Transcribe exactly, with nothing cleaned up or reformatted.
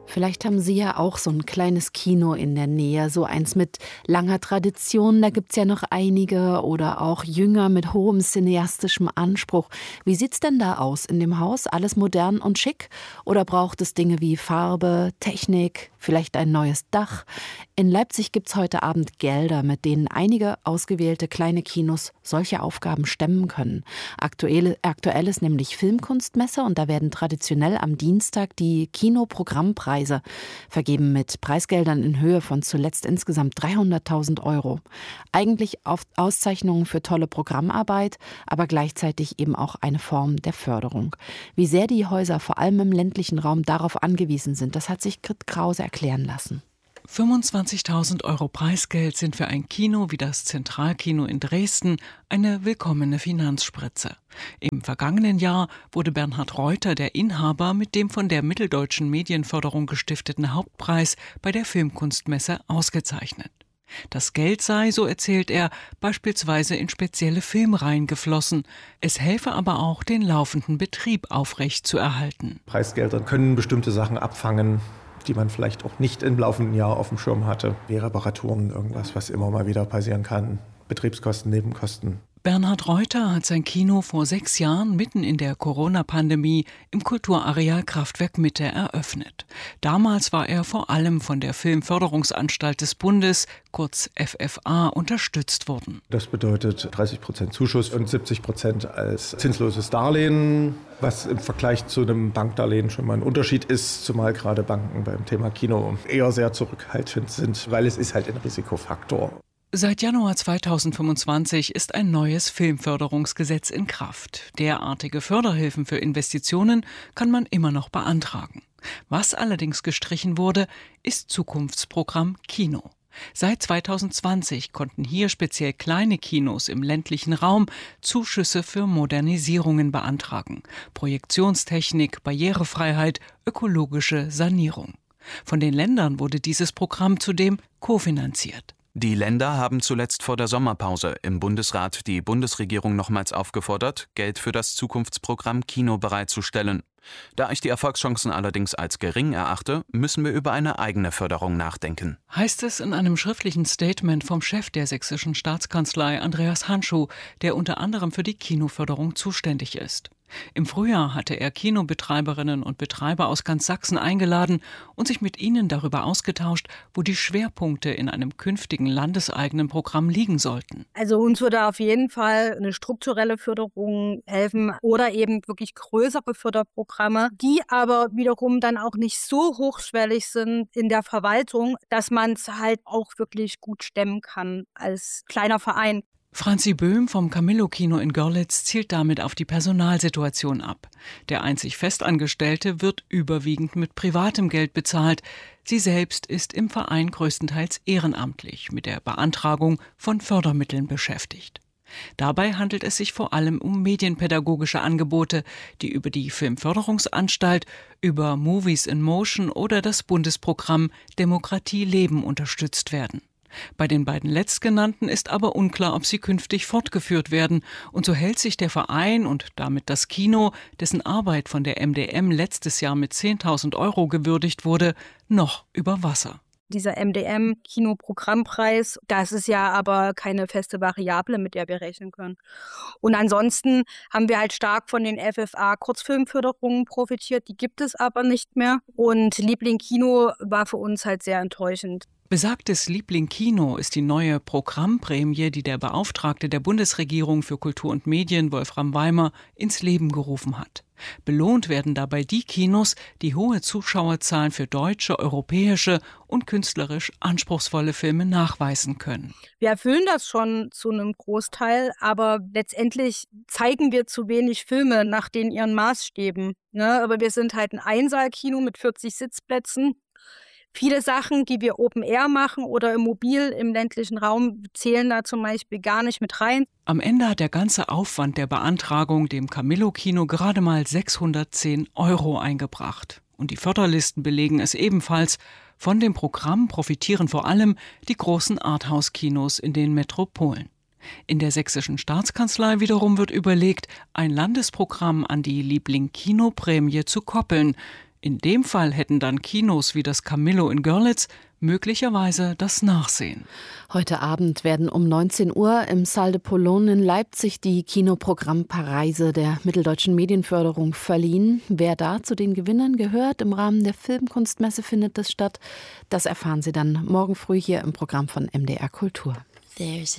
Vielleicht haben Sie ja auch so ein kleines Kino in der Nähe, so eins mit langer Tradition, da gibt's ja noch einige, oder auch jünger mit hohem cineastischem Anspruch. Wie sieht's denn da aus in dem Haus? Alles modern und schick? Oder braucht es Dinge wie Farbe, Technik, vielleicht ein neues Dach? In Leipzig gibt's heute Abend Gelder, mit denen einige ausgewählte kleine Kinos solche Aufgaben stemmen können. Aktuell, aktuell ist nämlich Filmkunstmesse und da werden traditionell am Dienstag die Kinoprogrammpreise vergeben mit Preisgeldern in Höhe von zuletzt insgesamt dreihunderttausend Euro. Eigentlich Auszeichnungen für tolle Programmarbeit, aber gleichzeitig eben auch eine Form der Förderung. Wie sehr die Häuser vor allem im ländlichen Raum darauf angewiesen sind, das hat sich Grit Krause erklären lassen. fünfundzwanzigtausend Euro Preisgeld sind für ein Kino wie das Zentralkino in Dresden eine willkommene Finanzspritze. Im vergangenen Jahr wurde Bernhard Reuter, der Inhaber, mit dem von der Mitteldeutschen Medienförderung gestifteten Hauptpreis bei der Filmkunstmesse ausgezeichnet. Das Geld sei, so erzählt er, beispielsweise in spezielle Filmreihen geflossen. Es helfe aber auch, den laufenden Betrieb aufrechtzuerhalten. Preisgelder können bestimmte Sachen abfangen, die man vielleicht auch nicht im laufenden Jahr auf dem Schirm hatte. Wie Reparaturen, irgendwas, was immer mal wieder passieren kann. Betriebskosten, Nebenkosten. Bernhard Reuter hat sein Kino vor sechs Jahren mitten in der Corona-Pandemie im Kulturareal Kraftwerk Mitte eröffnet. Damals war er vor allem von der Filmförderungsanstalt des Bundes, kurz F F A, unterstützt worden. Das bedeutet dreißig Prozent Zuschuss und siebzig Prozent als zinsloses Darlehen, was im Vergleich zu einem Bankdarlehen schon mal ein Unterschied ist, zumal gerade Banken beim Thema Kino eher sehr zurückhaltend sind, weil es ist halt ein Risikofaktor. Seit Januar zweitausendfünfundzwanzig ist ein neues Filmförderungsgesetz in Kraft. Derartige Förderhilfen für Investitionen kann man immer noch beantragen. Was allerdings gestrichen wurde, ist Zukunftsprogramm Kino. Seit zweitausendzwanzig konnten hier speziell kleine Kinos im ländlichen Raum Zuschüsse für Modernisierungen beantragen. Projektionstechnik, Barrierefreiheit, ökologische Sanierung. Von den Ländern wurde dieses Programm zudem kofinanziert. Die Länder haben zuletzt vor der Sommerpause im Bundesrat die Bundesregierung nochmals aufgefordert, Geld für das Zukunftsprogramm Kino bereitzustellen. Da ich die Erfolgschancen allerdings als gering erachte, müssen wir über eine eigene Förderung nachdenken. Heißt es in einem schriftlichen Statement vom Chef der sächsischen Staatskanzlei, Andreas Hanschuh, der unter anderem für die Kinoförderung zuständig ist. Im Frühjahr hatte er Kinobetreiberinnen und Betreiber aus ganz Sachsen eingeladen und sich mit ihnen darüber ausgetauscht, wo die Schwerpunkte in einem künftigen landeseigenen Programm liegen sollten. Also uns würde auf jeden Fall eine strukturelle Förderung helfen oder eben wirklich größere Förderprogramme, die aber wiederum dann auch nicht so hochschwellig sind in der Verwaltung, dass man es halt auch wirklich gut stemmen kann als kleiner Verein. Franzi Böhm vom Camillo-Kino in Görlitz zielt damit auf die Personalsituation ab. Der einzig Festangestellte wird überwiegend mit privatem Geld bezahlt. Sie selbst ist im Verein größtenteils ehrenamtlich mit der Beantragung von Fördermitteln beschäftigt. Dabei handelt es sich vor allem um medienpädagogische Angebote, die über die Filmförderungsanstalt, über Movies in Motion oder das Bundesprogramm Demokratie leben unterstützt werden. Bei den beiden letztgenannten ist aber unklar, ob sie künftig fortgeführt werden. Und so hält sich der Verein und damit das Kino, dessen Arbeit von der M D M letztes Jahr mit zehntausend Euro gewürdigt wurde, noch über Wasser. Dieser M D M-Kinoprogrammpreis, das ist ja aber keine feste Variable, mit der wir rechnen können. Und ansonsten haben wir halt stark von den F F A-Kurzfilmförderungen profitiert, die gibt es aber nicht mehr. Und Liebling Kino war für uns halt sehr enttäuschend. Besagtes Liebling Kino ist die neue Programmprämie, die der Beauftragte der Bundesregierung für Kultur und Medien, Wolfram Weimer, ins Leben gerufen hat. Belohnt werden dabei die Kinos, die hohe Zuschauerzahlen für deutsche, europäische und künstlerisch anspruchsvolle Filme nachweisen können. Wir erfüllen das schon zu einem Großteil, aber letztendlich zeigen wir zu wenig Filme nach den ihren Maßstäben. Ne? Aber wir sind halt ein Einsaalkino mit vierzig Sitzplätzen. Viele Sachen, die wir Open Air machen oder im Mobil im ländlichen Raum, zählen da zum Beispiel gar nicht mit rein. Am Ende hat der ganze Aufwand der Beantragung dem Camillo-Kino gerade mal sechshundertzehn Euro eingebracht. Und die Förderlisten belegen es ebenfalls. Von dem Programm profitieren vor allem die großen Arthouse-Kinos in den Metropolen. In der sächsischen Staatskanzlei wiederum wird überlegt, ein Landesprogramm an die Liebling-Kinoprämie zu koppeln. In dem Fall hätten dann Kinos wie das Camillo in Görlitz möglicherweise das Nachsehen. Heute Abend werden um neunzehn Uhr im Salle de Pologne in Leipzig die Kinoprogrammpreise der Mitteldeutschen Medienförderung verliehen. Wer da zu den Gewinnern gehört, im Rahmen der Filmkunstmesse findet das statt. Das erfahren Sie dann morgen früh hier im Programm von M D R Kultur. There's